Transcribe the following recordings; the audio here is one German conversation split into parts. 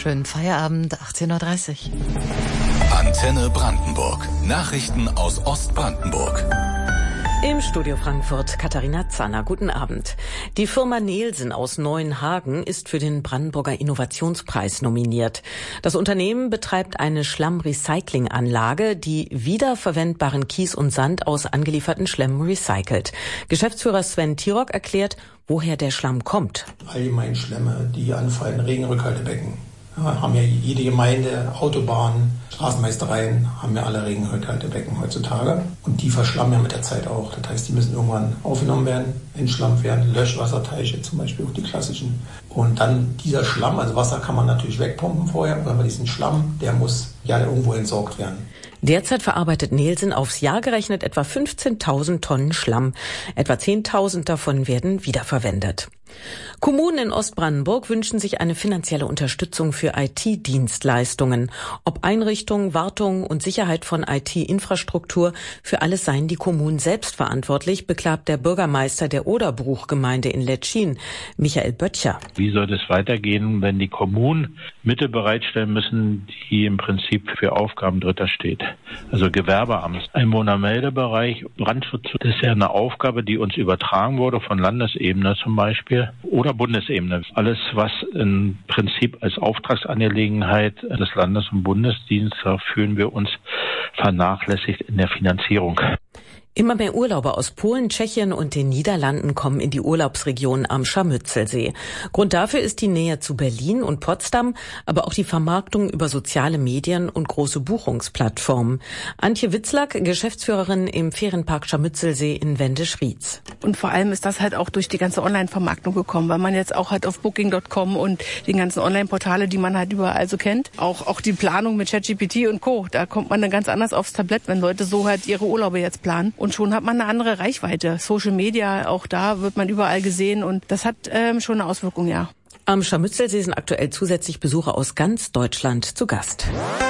Schönen Feierabend, 18:30 Uhr. Antenne Brandenburg. Nachrichten aus Ostbrandenburg. Im Studio Frankfurt Katharina Zanner. Guten Abend. Die Firma Nielsen aus Neuenhagen ist für den Brandenburger Innovationspreis nominiert. Das Unternehmen betreibt eine Schlammrecyclinganlage, die wiederverwendbaren Kies und Sand aus angelieferten Schlämmen recycelt. Geschäftsführer Sven Tirok erklärt, woher der Schlamm kommt. Allgemein Schlämme, die anfallen, Regenrückhaltebecken. Ja, haben ja jede Gemeinde, Autobahnen, Straßenmeistereien, haben ja alle Regenrückhaltebecken heutzutage. Und die verschlammen ja mit der Zeit auch. Das heißt, die müssen irgendwann aufgenommen werden, entschlammt werden, Löschwasserteiche zum Beispiel, auch die klassischen. Und dann dieser Schlamm, also Wasser kann man natürlich wegpumpen vorher, aber diesen Schlamm, der muss ja irgendwo entsorgt werden. Derzeit verarbeitet Nielsen aufs Jahr gerechnet etwa 15.000 Tonnen Schlamm. Etwa 10.000 davon werden wiederverwendet. Kommunen in Ostbrandenburg wünschen sich eine finanzielle Unterstützung für IT-Dienstleistungen. Ob Einrichtung, Wartung und Sicherheit von IT-Infrastruktur, für alles seien die Kommunen selbst verantwortlich, beklagt der Bürgermeister der Oderbruchgemeinde in Letschin, Michael Böttcher. Wie soll es weitergehen, wenn die Kommunen Mittel bereitstellen müssen, die im Prinzip für Aufgaben Dritter steht? Also Gewerbeamt, Einwohnermeldebereich, Brandschutz, das ist ja eine Aufgabe, die uns übertragen wurde von Landesebene zum Beispiel oder Bundesebene. Alles, was im Prinzip als Auftragsangelegenheit des Landes- und Bundesdienstes, da fühlen wir uns vernachlässigt in der Finanzierung. Immer mehr Urlauber aus Polen, Tschechien und den Niederlanden kommen in die Urlaubsregion am Scharmützelsee. Grund dafür ist die Nähe zu Berlin und Potsdam, aber auch die Vermarktung über soziale Medien und große Buchungsplattformen. Antje Witzlack, Geschäftsführerin im Ferienpark Scharmützelsee in Wendisch-Rietz. Und vor allem ist das halt auch durch die ganze Online-Vermarktung gekommen, weil man jetzt auch halt auf Booking.com und den ganzen Online-Portale, die man halt überall so kennt, auch die Planung mit ChatGPT und Co., da kommt man dann ganz anders aufs Tablett, wenn Leute so halt ihre Urlaube jetzt planen. Und schon hat man eine andere Reichweite. Social Media, auch da wird man überall gesehen und das hat schon eine Auswirkung, ja. Am Scharmützelsee sind aktuell zusätzlich Besucher aus ganz Deutschland zu Gast.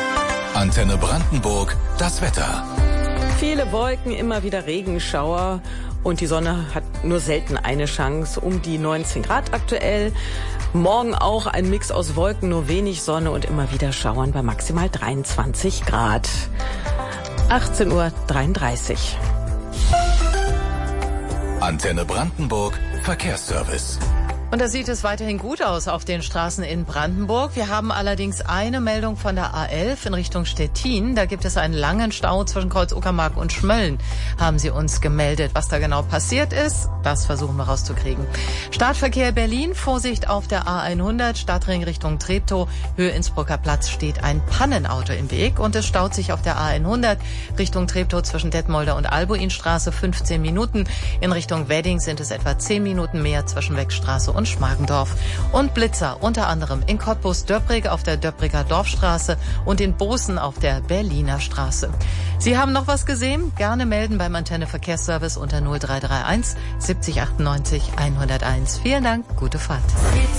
Antenne Brandenburg, das Wetter. Viele Wolken, immer wieder Regenschauer und die Sonne hat nur selten eine Chance. Um die 19 Grad aktuell. Morgen auch ein Mix aus Wolken, nur wenig Sonne und immer wieder Schauern bei maximal 23 Grad. 18:33 Uhr. Antenne Brandenburg, Verkehrsservice. Und da sieht es weiterhin gut aus auf den Straßen in Brandenburg. Wir haben allerdings eine Meldung von der A11 in Richtung Stettin. Da gibt es einen langen Stau zwischen Kreuz Uckermark und Schmölln, haben sie uns gemeldet. Was da genau passiert ist, das versuchen wir rauszukriegen. Startverkehr Berlin, Vorsicht auf der A100, Stadtring Richtung Treptow. Höhe Innsbrucker Platz steht ein Pannenauto im Weg und es staut sich auf der A100 Richtung Treptow zwischen Detmolder und Albuinstraße 15 Minuten. In Richtung Wedding sind es etwa 10 Minuten mehr zwischen Wegstraße und Schmargendorf. Und Blitzer unter anderem in Cottbus-Döbrig auf der Döbriger Dorfstraße und in Bozen auf der Berliner Straße. Sie haben noch was gesehen? Gerne melden beim Antenne Verkehrsservice unter 0331 70 98 101. Vielen Dank, gute Fahrt.